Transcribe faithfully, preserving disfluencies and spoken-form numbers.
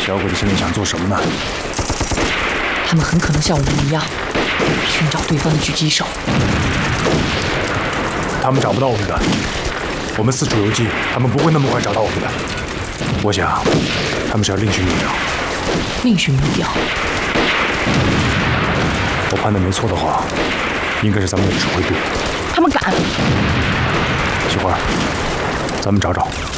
小鬼子现在想做什么呢？ 他们很可能像我们一样，寻找对方的狙击手。 他们找不到我们的，我们四处游击，他们不会那么快找到我们的。我想，他们是要另寻目标。 另寻目标。 我判断没错的话，应该是咱们的指挥部。 他们敢？ 喜欢，咱们找找。